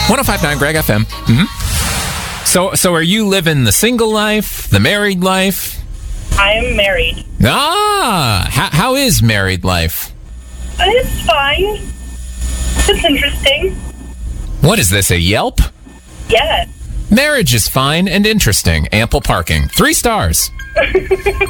105.9 Greg FM. So are you living the single life, the married life? I am married. How is married life? It's fine. It's interesting. What is this, a Yelp? Yes. Marriage is fine and interesting. Ample parking. 3 stars.